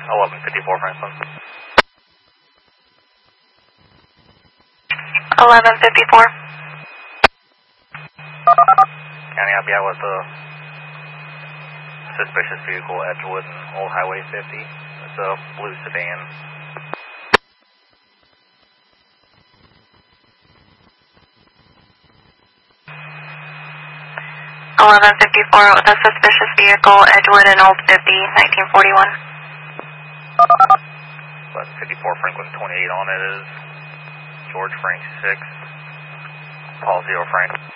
1154 Franklin. 1154. County, I'll be out with the suspicious vehicle, Edgewood and Old Highway 50. It's a blue sedan. 1154 with a suspicious vehicle, Edgewood and Old 50, 1941. 1154 Franklin 28 on it is George Frank 6, Paul 0 Frank.